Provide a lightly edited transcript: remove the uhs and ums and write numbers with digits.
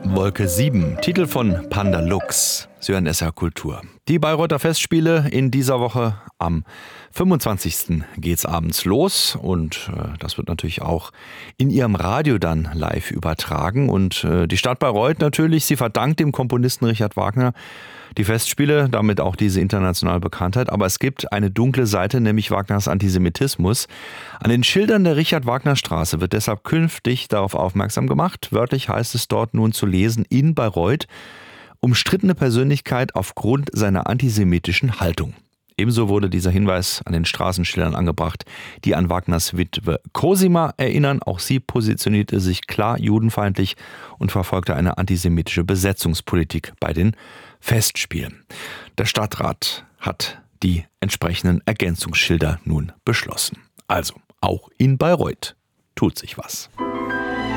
Wolke 7, Titel von Panda Lux. Sie hören SR Kultur. Die Bayreuther Festspiele in dieser Woche am 25. geht's abends los und das wird natürlich auch in ihrem Radio dann live übertragen. Und die Stadt Bayreuth natürlich, sie verdankt dem Komponisten Richard Wagner die Festspiele, damit auch diese internationale Bekanntheit. Aber es gibt eine dunkle Seite, nämlich Wagners Antisemitismus. An den Schildern der Richard-Wagner-Straße wird deshalb künftig darauf aufmerksam gemacht. Wörtlich heißt es dort nun zu lesen: in Bayreuth umstrittene Persönlichkeit aufgrund seiner antisemitischen Haltung. Ebenso wurde dieser Hinweis an den Straßenschildern angebracht, die an Wagners Witwe Cosima erinnern. Auch sie positionierte sich klar judenfeindlich und verfolgte eine antisemitische Besetzungspolitik bei den Festspielen. Der Stadtrat hat die entsprechenden Ergänzungsschilder nun beschlossen. Also, auch in Bayreuth tut sich was.